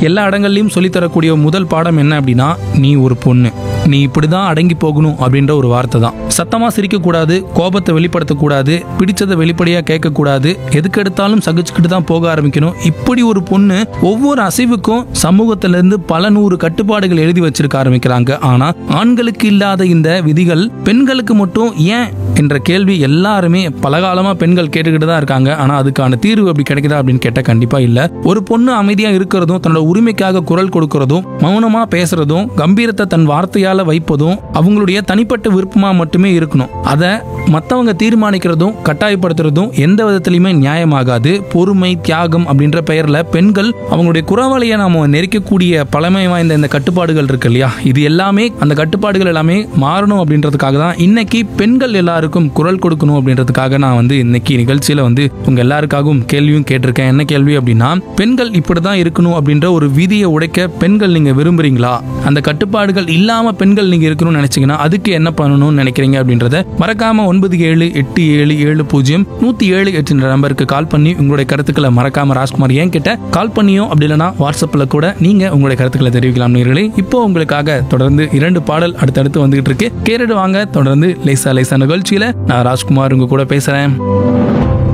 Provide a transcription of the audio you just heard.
எல்லா இடங்கள்லயும் சொல்லித்தரக்கூடிய முதல் பாடம் என்ன அப்படின்னா, நீ ஒரு பொண்ணு, நீ இப்படிதான் அடங்கி போகணும் அப்படின்ற ஒரு வார்த்தை தான். சத்தமா சிரிக்க கூடாது, கோபத்தை வெளிப்படுத்தக்கூடாது, பிடிச்சதை வெளிப்படையா கேட்க கூடாது, எதுக்கு எடுத்தாலும் சகிச்சுக்கிட்டு தான் போக ஆரம்பிக்கணும். இப்படி ஒரு பொண்ணு ஒவ்வொரு அசைவுக்கும் சமூகத்திலிருந்து பல 100 கட்டுப்பாடுகள் எழுதி வச்சிருக்க ஆரம்பிக்கிறாங்க. ஆனா ஆண்களுக்கு இல்லாத இந்த விதிகள் பெண்களுக்கு மட்டும் ஏன் என்ற கேள்வி எல்லாருமே பலகாலமா பெண்கள் கேட்டுக்கிட்டு தான் இருக்காங்க. ஆனா அதுக்கான தீர்வு அப்படி கிடைக்குதா அப்படின்னு கேட்டா கண்டிப்பா இல்ல. ஒரு பொண்ணு அமைதியா இருக்கிறதும், தன்னோட உரிமைக்காக குரல் கொடுக்கறதும், மௌனமா பேசுறதும், கம்பீரத்தை தன் வார்த்தையால வைப்பதும் அவங்களுடைய தனிப்பட்ட விருப்பமா மட்டுமே இருக்கணும். அதை மற்றவங்க தீர்மானிக்கிறதும் கட்டாயப்படுத்துறதும் எந்த விதத்திலுமே நியாயமாகாது. பொறுமை, தியாகம் அப்படின்ற பெயர்ல பெண்கள் அவங்களுடைய குறவலையை நாம நெரிக்கக்கூடிய பழமை வாய்ந்த இந்த கட்டுப்பாடுகள் இருக்கு இல்லையா, இது எல்லாமே, அந்த கட்டுப்பாடுகள் எல்லாமே மாறணும் அப்படின்றதுக்காக தான் இன்னைக்கு பெண்கள் எல்லாருக்கும் குரல் கொடுக்கணும் அப்படின்றதுக்காக நான் இன்னைக்கு நிகழ்ச்சியில உங்க எல்லாருக்காகவும் கேள்வியும் கேட்டிருக்கேன். என்ன கேள்வி அப்படின்னா, பெண்கள் இப்படிதான் இருக்கணும் அப்படின்ற ஒரு விதியை உடைக்க பெண்கள் நீங்க விரும்புறீங்களா? அந்த கட்டுப்பாடுகள் இல்லாம பெண்கள் நீங்க இருக்கணும்னு நினைச்சீங்கன்னா அதுக்கு என்ன பண்ணணும்னு நினைக்கிறீங்க அப்படின்றத மறக்காம 9787700107 என்ற நம்பருக்கு கால் பண்ணி உங்களுடைய கருத்துக்களை மறக்காம ராஜ்குமார் ஏன் கிட்ட கால் பண்ணியோ அப்படி இல்லைன்னா வாட்ஸ்அப்ல கூட நீங்க உங்களுடைய கருத்துக்களை தெரிவிக்கலாம். நேயர்களே, இப்போ உங்களுக்காக தொடர்ந்து 2 பாடல் அடுத்தடுத்து வந்துகிட்டு இருக்கு. கேட்டுட்டு வாங்க. தொடர்ந்து லேசா லேசா நிகழ்ச்சியில நான் ராஜ்குமார் உங்க கூட பேசுறேன்.